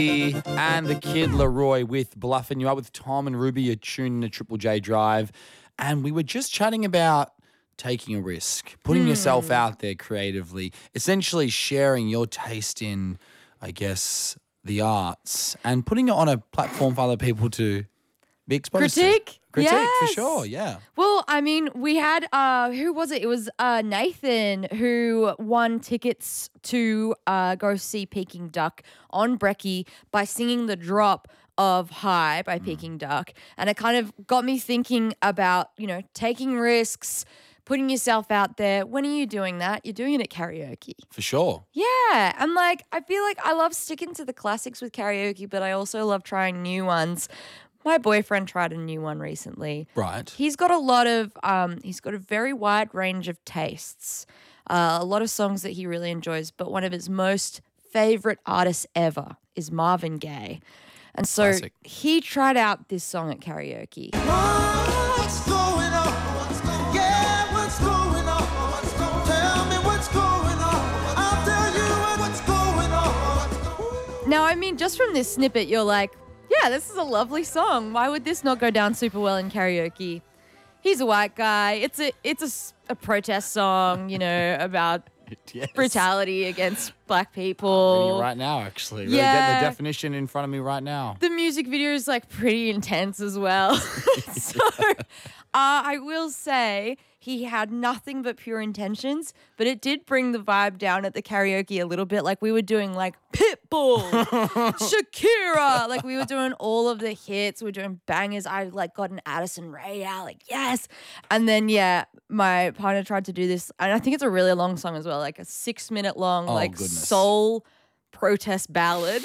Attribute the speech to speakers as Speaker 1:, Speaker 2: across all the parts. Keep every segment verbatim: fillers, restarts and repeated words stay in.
Speaker 1: And the Kid Leroy with Bluffing You Up with Tom and Ruby. You're tuned to Triple J Drive. And we were just chatting about taking a risk, putting
Speaker 2: Hmm.
Speaker 1: yourself out there creatively, essentially sharing your taste in, I guess, the arts and putting it on a platform for other people to be exposed
Speaker 2: Critique?
Speaker 1: to. Critique, for
Speaker 2: Yes.
Speaker 1: sure, yeah.
Speaker 2: Well, I mean, we had, uh, who was it? It was uh, Nathan who won tickets to uh, go see Peking Duck on Brekkie by singing the drop of High by Peking Duck. And it kind of got me thinking about, you know, taking risks, putting yourself out there. When are you doing that? You're doing it at karaoke.
Speaker 1: For sure.
Speaker 2: Yeah. And like, I feel like I love sticking to the classics with karaoke, but I also love trying new ones. My boyfriend tried a new one recently.
Speaker 1: Right.
Speaker 2: He's got a lot of, um, he's got a very wide range of tastes, uh, a lot of songs that he really enjoys, but one of his most favorite artists ever is Marvin Gaye. And so
Speaker 1: Classic.
Speaker 2: he tried out this song at karaoke.
Speaker 3: What's going on? Yeah, what's going on? Tell me what's going on. I'll tell you what's going on.
Speaker 2: Now, I mean, just from this snippet, you're like, yeah, this is a lovely song. Why would this not go down super well in karaoke? He's a white guy. It's a it's a s- a, protest song, you know, about
Speaker 1: Yes.
Speaker 2: brutality against black
Speaker 1: Reading
Speaker 2: people.
Speaker 1: it right now, actually. Really
Speaker 2: Yeah.
Speaker 1: getting the definition in front of me right now.
Speaker 2: The music video is like pretty intense as well. so uh, I will say he had nothing but pure intentions, but it did bring the vibe down at the karaoke a little bit. Like we were doing like Pitbull, Shakira, like we were doing all of the hits. We were doing bangers. I like got an Addison Rae out, like yes. And then yeah, my partner tried to do this, and I think it's a really long song as well, like a six minute long
Speaker 1: Oh,
Speaker 2: like
Speaker 1: goodness.
Speaker 2: soul protest ballad.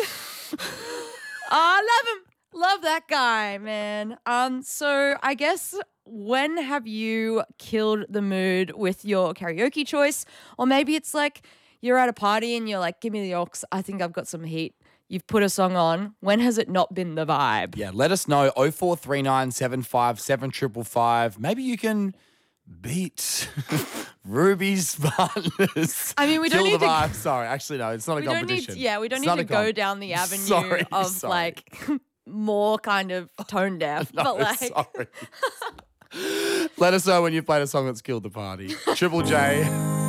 Speaker 2: I love him. Love that guy, man. Um, so I guess when have you killed the mood with your karaoke choice? Or maybe it's like you're at a party and you're like, give me the aux. I think I've got some heat. You've put a song on. When has it not been the vibe?
Speaker 1: Yeah, let us know. oh four three nine seven five seven five five five. Maybe you can beat Ruby's partners.
Speaker 2: I mean, we don't
Speaker 1: Kill
Speaker 2: need
Speaker 1: the
Speaker 2: to-
Speaker 1: vibe. Sorry, actually, no, it's not a
Speaker 2: We don't need
Speaker 1: competition.
Speaker 2: to, yeah, we don't
Speaker 1: It's
Speaker 2: need
Speaker 1: not
Speaker 2: to
Speaker 1: a
Speaker 2: go
Speaker 1: comp-
Speaker 2: down the avenue
Speaker 1: Sorry,
Speaker 2: of
Speaker 1: sorry.
Speaker 2: like more kind of tone deaf.
Speaker 1: No,
Speaker 2: but like
Speaker 1: sorry. Let us know when you've played a song that's killed the party. Triple J.